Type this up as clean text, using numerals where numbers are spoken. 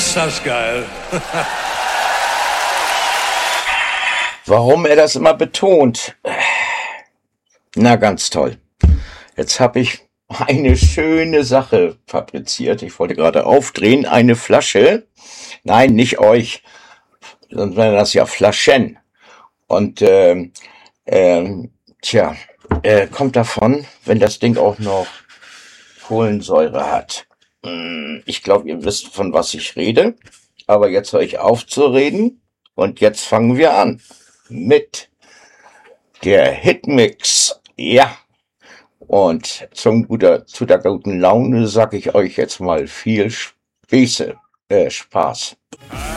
Ist das geil. Warum er das immer betont? Na, ganz toll. Jetzt habe ich eine schöne Sache fabriziert. Ich wollte gerade aufdrehen. Eine Flasche. Nein, nicht euch. Sonst wären das ja Flaschen. Und kommt davon, wenn das Ding auch noch Kohlensäure hat. Ich glaube, ihr wisst, von was ich rede. Aber jetzt höre ich auf zu reden. Und jetzt fangen wir an mit der Hitmix. Ja. Und zu der guten Laune sage ich euch jetzt mal viel Spaß.